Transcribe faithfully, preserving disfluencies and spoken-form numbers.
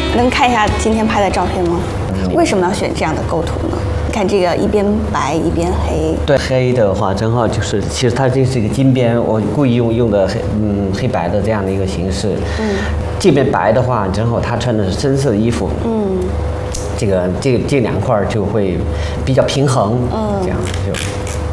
能看一下今天拍的照片吗？为什么要选这样的构图呢？看这个一边白一边黑。 对，黑的话正好就是，其实它这是一个金边，我故意用用的黑嗯黑白的这样的一个形式。嗯，这边白的话，正好他穿的是深色的衣服。嗯，这个这这两块就会比较平衡。嗯，这样就。